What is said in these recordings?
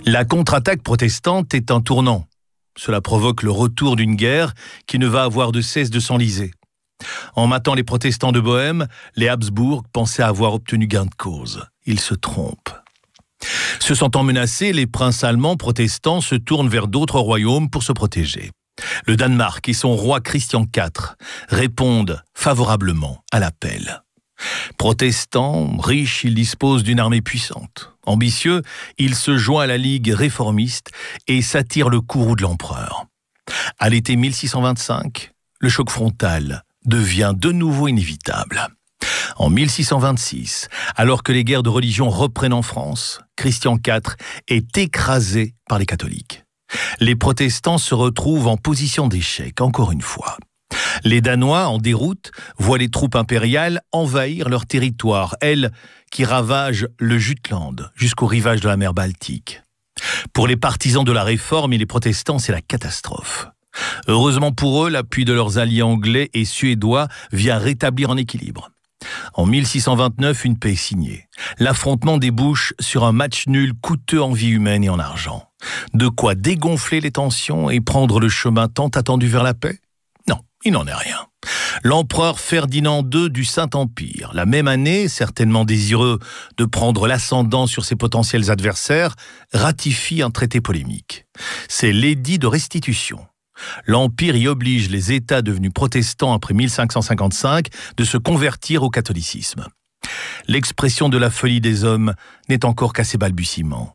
La contre-attaque protestante est un tournant. Cela provoque le retour d'une guerre qui ne va avoir de cesse de s'enliser. En matant les protestants de Bohême, les Habsbourg pensaient avoir obtenu gain de cause. Ils se trompent. Se sentant menacés, les princes allemands protestants se tournent vers d'autres royaumes pour se protéger. Le Danemark et son roi Christian IV répondent favorablement à l'appel. Protestant, riche, il dispose d'une armée puissante. Ambitieux, il se joint à la Ligue réformiste et s'attire le courroux de l'empereur. À l'été 1625, le choc frontal devient de nouveau inévitable. En 1626, alors que les guerres de religion reprennent en France, Christian IV est écrasé par les catholiques. Les protestants se retrouvent en position d'échec, encore une fois. Les Danois, en déroute, voient les troupes impériales envahir leur territoire, elles qui ravagent le Jutland jusqu'au rivage de la mer Baltique. Pour les partisans de la Réforme et les protestants, c'est la catastrophe. Heureusement pour eux, l'appui de leurs alliés anglais et suédois vient rétablir un équilibre. En 1629, une paix est signée. L'affrontement débouche sur un match nul coûteux en vie humaine et en argent. De quoi dégonfler les tensions et prendre le chemin tant attendu vers la paix ? Non, il n'en est rien. L'empereur Ferdinand II du Saint-Empire, la même année, certainement désireux de prendre l'ascendant sur ses potentiels adversaires, ratifie un traité polémique. C'est l'édit de restitution. L'Empire y oblige les États devenus protestants après 1555 de se convertir au catholicisme. L'expression de la folie des hommes n'est encore qu'à ses balbutiements.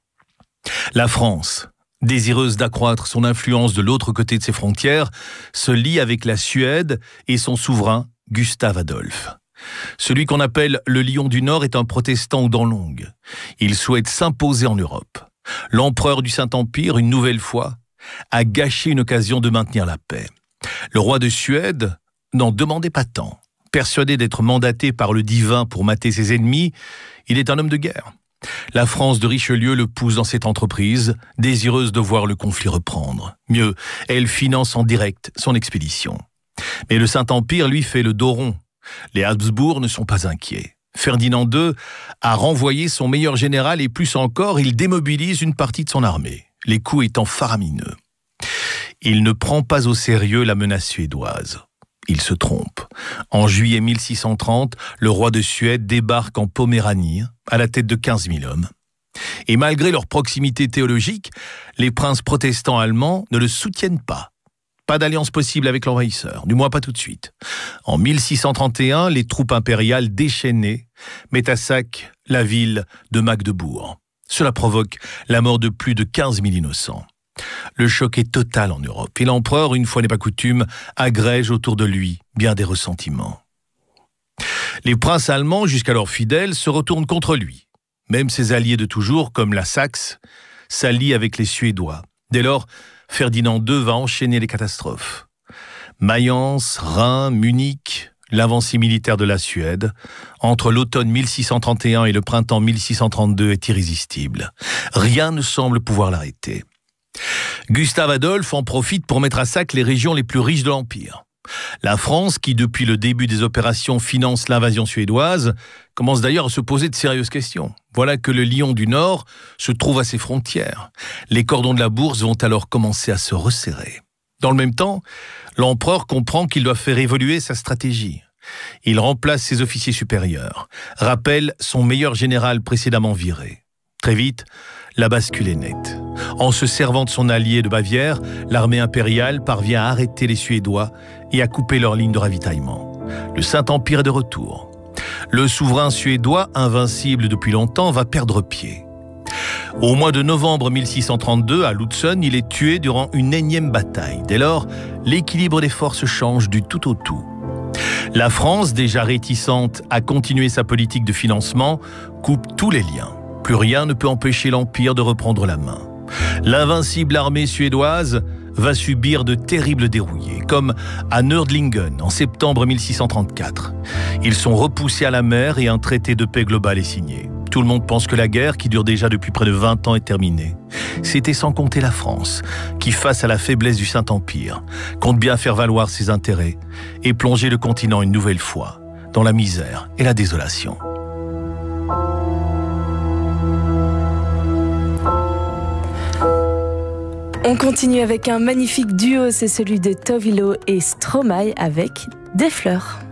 La France, désireuse d'accroître son influence de l'autre côté de ses frontières, se lie avec la Suède et son souverain, Gustave Adolphe. Celui qu'on appelle le Lion du Nord est un protestant aux dents longues. Il souhaite s'imposer en Europe. L'empereur du Saint-Empire, une nouvelle fois, a gâché une occasion de maintenir la paix. Le roi de Suède n'en demandait pas tant. Persuadé d'être mandaté par le divin pour mater ses ennemis, il est un homme de guerre. La France de Richelieu le pousse dans cette entreprise, désireuse de voir le conflit reprendre. Mieux, elle finance en direct son expédition. Mais le Saint-Empire, lui, fait le dos rond. Les Habsbourg ne sont pas inquiets. Ferdinand II a renvoyé son meilleur général et plus encore, il démobilise une partie de son armée, les coups étant faramineux. Il ne prend pas au sérieux la menace suédoise. Il se trompe. En juillet 1630, le roi de Suède débarque en Poméranie, à la tête de 15 000 hommes. Et malgré leur proximité théologique, les princes protestants allemands ne le soutiennent pas. Pas d'alliance possible avec l'envahisseur, du moins pas tout de suite. En 1631, les troupes impériales déchaînées mettent à sac la ville de Magdebourg. Cela provoque la mort de plus de 15 000 innocents. Le choc est total en Europe et l'empereur, une fois n'est pas coutume, agrège autour de lui bien des ressentiments. Les princes allemands, jusqu'alors fidèles, se retournent contre lui. Même ses alliés de toujours, comme la Saxe, s'allient avec les Suédois. Dès lors, Ferdinand II va enchaîner les catastrophes. Mayence, Reims, Munich, l'avancée militaire de la Suède, entre l'automne 1631 et le printemps 1632 est irrésistible. Rien ne semble pouvoir l'arrêter. Gustave Adolphe en profite pour mettre à sac les régions les plus riches de l'Empire. La France, qui depuis le début des opérations finance l'invasion suédoise, commence d'ailleurs à se poser de sérieuses questions. Voilà que le Lion du Nord se trouve à ses frontières. Les cordons de la bourse vont alors commencer à se resserrer. Dans le même temps, l'empereur comprend qu'il doit faire évoluer sa stratégie. Il remplace ses officiers supérieurs, rappelle son meilleur général précédemment viré. Très vite, la bascule est nette. En se servant de son allié de Bavière, l'armée impériale parvient à arrêter les Suédois et à couper leur ligne de ravitaillement. Le Saint-Empire est de retour. Le souverain suédois, invincible depuis longtemps, va perdre pied. Au mois de novembre 1632, à Lutzen, il est tué durant une énième bataille. Dès lors, l'équilibre des forces change du tout au tout. La France, déjà réticente à continuer sa politique de financement, coupe tous les liens. Plus rien ne peut empêcher l'Empire de reprendre la main. L'invincible armée suédoise va subir de terribles dérouillés, comme à Nördlingen en septembre 1634. Ils sont repoussés à la mer et un traité de paix global est signé. Tout le monde pense que la guerre, qui dure déjà depuis près de 20 ans, est terminée. C'était sans compter la France, qui, face à la faiblesse du Saint-Empire, compte bien faire valoir ses intérêts et plonger le continent une nouvelle fois dans la misère et la désolation. On continue avec un magnifique duo, c'est celui de Tove Lo et Stromae avec Des fleurs.